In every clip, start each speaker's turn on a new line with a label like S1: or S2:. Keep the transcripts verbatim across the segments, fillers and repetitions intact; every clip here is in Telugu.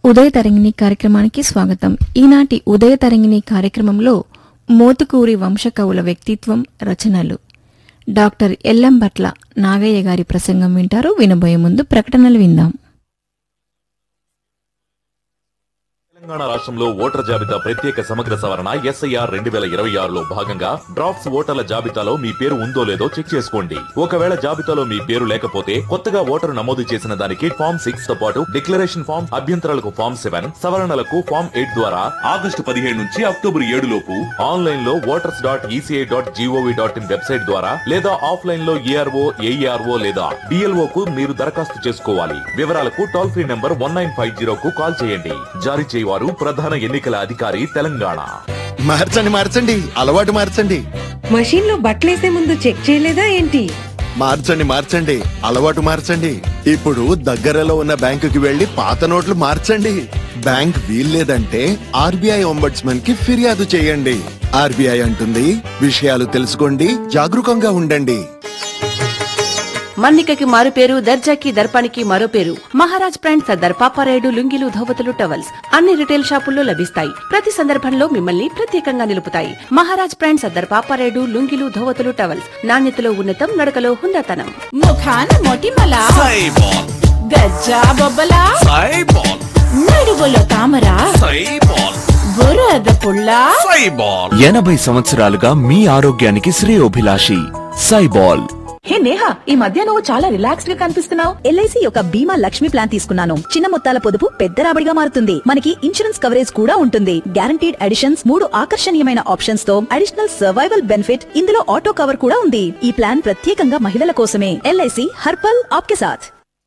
S1: ఉదయ తరంగిణి కార్యక్రమానికి స్వాగతం. ఈనాటి ఉదయ తరంగిణి కార్యక్రమంలో మోతుకూరి వంశకవుల వ్యక్తిత్వం, రచనలు డాక్టర్ ఎల్లంబట్ల నాగయ్య గారి ప్రసంగం వింటారు. వినబోయే ముందు ప్రకటనలు విందాం.
S2: తెలంగాణ రాష్ట్రంలో ఓటర్ జాబితా ప్రత్యేక సమగ్ర సవరణ ఎస్ఐఆర్ రెండు వేల ఇరవై ఆరులో భాగంగా డ్రాఫ్ట్స్ ఓటర్ల జాబితాలో మీ పేరు ఉందో లేదో చెక్ చేసుకోండి. ఒకవేళ జాబితాలో మీ పేరు లేకపోతే కొత్తగా ఓటరు నమోదు చేసిన దానికి ఫామ్ సిక్స్ తో పాటు డిక్లరేషన్ ఫామ్, అభ్యంతరాలకు ఫామ్ సెవెన్, సవరణలకు ఫామ్ ఎయిట్ ద్వారా ఆగస్టు పదిహేడు నుంచి అక్టోబర్ ఏడు లోపు ఆన్లైన్ లో voters dot ECI dot GOV dot in website ద్వారా లేదా ఆఫ్లైన్ లో ఏఆర్ఓ, ఏఈఆర్ఓ లేదా డిఎల్ఓ కు మీరు దరఖాస్తు చేసుకోవాలి. వివరాలకు toll free number one nine five zero కు కాల్ చేయండి. జారీ చేయవారు ప్రధాన ఎన్నికల అధికారి తెలంగాణ.
S3: మార్చండి మార్చండి అలవాటు మార్చండి.
S4: మషీన్ లో బట్టలేసే ముందు చెక్ చేయలేదా ఏంటి?
S3: మార్చండి మార్చండి అలవాటు మార్చండి. ఇప్పుడు దగ్గరలో ఉన్న బ్యాంకుకి వెళ్లి పాత నోట్లు మార్చండి. బ్యాంక్ వీల్లేదంటే ఆర్బీఐ ఒంబడ్స్మన్ కి ఫిర్యాదు చేయండి. ఆర్బీఐ అంటుంది, విషయాలు తెలుసుకోండి, జాగరూకంగా ఉండండి.
S5: మన్నికకి మారు పేరు, దర్జాకి దర్పానికి మరో పేరు. మహారాజ్ బ్రాండ్ సర్దార్ పాపారాయుడు లుంగీలు, ధోవతులు, టవల్స్ అన్ని రిటైల్ షాపుల్లో లభిస్తాయి. ప్రతి సందర్భంలో మిమ్మల్ని ప్రత్యేకంగా నిలుపుతాయి. మహారాజ్ బ్రాండ్ సర్దార్ పాపారాయుడు లుంగీలు, ధోవతులు, టవల్స్ నాణ్యతలో ఉన్నతం, నడకలో హుందాతనం.
S6: ముఖాన మొటిమల
S7: సైబాల్,
S6: గజ్జా బొబ్బల
S7: సైబాల్,
S6: నడువులో తామర
S7: సైబాల్,
S6: బురద పుల్ల
S7: సైబాల్. ఎనభై సంవత్సరాలుగా మీ ఆరోగ్యానికి శ్రేయోభిలాషి సైబాల్.
S8: హే నేహా, ఈ మధ్య నువ్వు చాలా రిలాక్స్డ్ గా కనిపిస్తున్నావు. ఎల్ఐసి యొక్క బీమా లక్ష్మి ప్లాన్ తీసుకున్నాను. చిన్న మొత్తాల పొదుపు పెద్ద రాబడిగా మారుతుంది. మనకి ఇన్సూరెన్స్ కవరేజ్ కూడా ఉంటుంది. గ్యారంటీడ్ అడిషన్స్, మూడు ఆకర్షణీయమైన ఆప్షన్స్ తో అడిషనల్ సర్వైవల్ బెనిఫిట్, ఇందులో ఆటో కవర్ కూడా ఉంది. ఈ ప్లాన్ ప్రత్యేకంగా మహిళల కోసమే. ఎల్ఐసి హర్పల్ ఆప్కే సాథ్.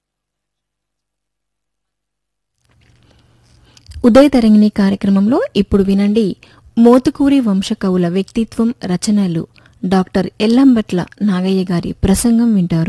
S1: ఉదయ తరంగిణి కార్యక్రమంలో ఇప్పుడు వినండి మోతుకూరి వంశకవుల వ్యక్తిత్వం, రచనలు డాక్టర్ ఎల్లంబట్ల నాగయ్య గారి ప్రసంగం వింటారు.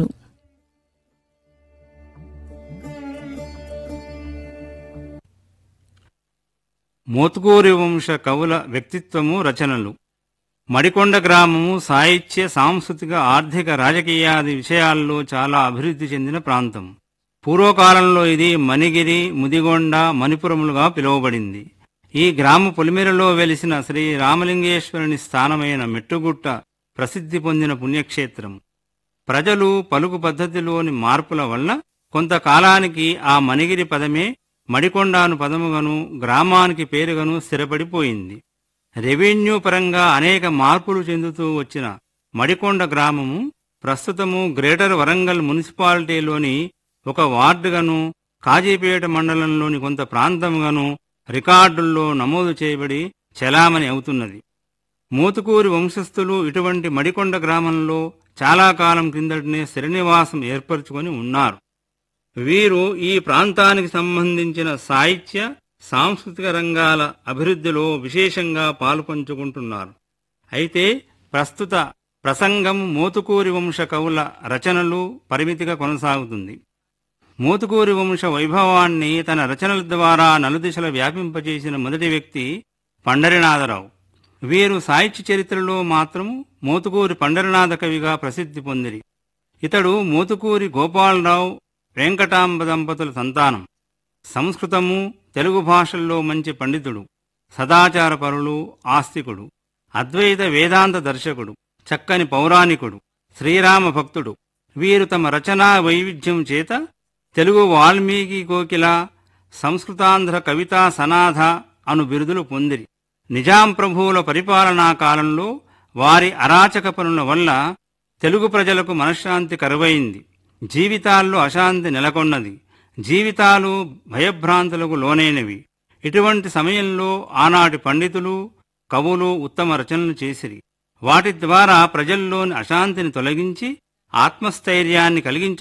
S9: మోతుకూరి వంశ కవుల వ్యక్తిత్వము, రచనలు. మడికొండ గ్రామము సాహిత్య, సాంస్కృతిక, ఆర్థిక, రాజకీయాది విషయాల్లో చాలా అభివృద్ధి చెందిన ప్రాంతం. పూర్వకాలంలో ఇది మణిగిరి, ముదిగొండ, మణిపురములుగా పిలువబడింది. ఈ గ్రామ పొలిమేరలో వెలిసిన శ్రీ రామలింగేశ్వరుని స్థానమైన మెట్టుగుట్ట ప్రసిద్ధి పొందిన పుణ్యక్షేత్రం. ప్రజలు పలుకు పద్ధతిలోని మార్పుల వల్ల కొంతకాలానికి ఆ మణిగిరి పదమే మడికొండాను పదముగను, గ్రామానికి పేరుగను స్థిరపడిపోయింది. రెవెన్యూ పరంగా అనేక మార్పులు చెందుతూ వచ్చిన మడికొండ గ్రామము ప్రస్తుతము గ్రేటర్ వరంగల్ మున్సిపాలిటీలోని ఒక వార్డుగాను, కాజీపేట మండలంలోని కొంత ప్రాంతముగాను రికార్డుల్లో నమోదు చేయబడి చెలామణి అవుతున్నది. మోతుకూరి వంశస్థులు ఇటువంటి మడికొండ గ్రామంలో చాలా కాలం కిందటనే స్థిరనివాసం ఏర్పరచుకొని ఉన్నారు. వీరు ఈ ప్రాంతానికి సంబంధించిన సాహిత్య, సాంస్కృతిక రంగాల అభివృద్ధిలో విశేషంగా పాలుపంచుకుంటున్నారు. అయితే ప్రస్తుత ప్రసంగం మోతుకూరి వంశ కవుల రచనలు పరిమితిగా కొనసాగుతుంది. మోతుకూరి వంశ వైభవాన్ని తన రచనల ద్వారా నలుదిశల వ్యాపింపచేసిన మొదటి వ్యక్తి పండరినాథరావు. వీరు సాహిత్య చరిత్రలో మాత్రము మోతుకూరి పండరినాథ కవిగా ప్రసిద్ధి పొందిరి. ఇతడు మోతుకూరి గోపాలరావు, వెంకటాంబ దంపతుల సంతానం. సంస్కృతము, తెలుగు భాషల్లో మంచి పండితుడు, సదాచారపరులు, ఆస్తికుడు, అద్వైత వేదాంత దర్శకుడు, చక్కని పౌరాణికుడు, శ్రీరామ భక్తుడు. వీరు తమ రచనా వైవిధ్యం చేత తెలుగు వాల్మీకి కోకిల, సంస్కృతాంధ్ర కవితా సనాథ అను బిరుదులు పొందిరి. నిజాం ప్రభువుల పరిపాలనా కాలంలో వారి అరాచక పనుల వల్ల తెలుగు ప్రజలకు మనశ్శాంతి కరువైంది. జీవితాల్లో అశాంతి నెలకొన్నది. జీవితాలు భయభ్రాంతులకు లోనైనవి. ఇటువంటి సమయంలో ఆనాటి పండితులు, కవులు ఉత్తమ రచనలు చేసిరి. వాటి ద్వారా ప్రజల్లోని అశాంతిని తొలగించి ఆత్మస్థైర్యాన్ని కలిగించ